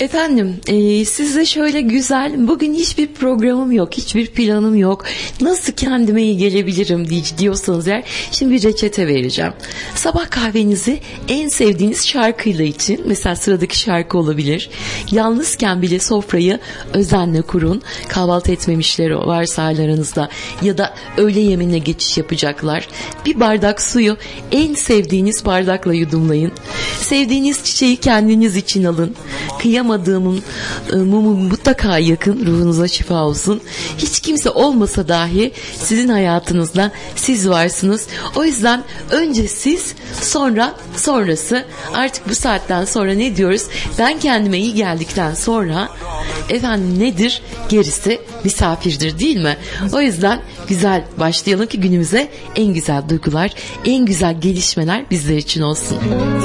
Efendim, size şöyle güzel, bugün hiçbir programım yok, hiçbir planım yok, nasıl kendime iyi gelebilirim diyorsanız eğer, şimdi bir reçete vereceğim. Sabah kahvenizi en sevdiğiniz şarkıyla için, mesela sıradaki şarkı olabilir. Yalnızken bile sofrayı özenle kurun. Kahvaltı etmemişler varsa aranızda ya da öğle yemeğine geçiş yapacaklar. Bir bardak suyu en sevdiğiniz bardakla yudumlayın. Sevdiğiniz çiçeği kendiniz için alın. Kıyamadığımın mumu mutlaka yakın, ruhunuza şifa olsun. Hiç kimse olmasa dahi sizin hayatınızda siz varsınız. O yüzden önce siz, sonra sonrası. Artık bu saatten sonra ne diyoruz? Ben kendime iyi geldikten sonra efendim nedir? Gerisi misafirdir, değil mi? O yüzden güzel başlayalım ki günümüze en güzel duygular, en güzel gelişmeler bizler için olsun.